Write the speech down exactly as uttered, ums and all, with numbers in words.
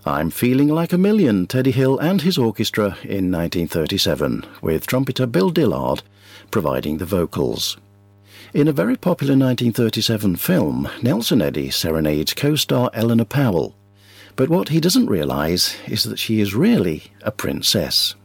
I'm Feeling Like a Million, Teddy Hill and his orchestra in nineteen thirty-seven, with trumpeter Bill Dillard providing the vocals. In a very popular nineteen thirty-seven film, Nelson Eddy serenades co-star Eleanor Powell, but what he doesn't realise is that she is really a princess.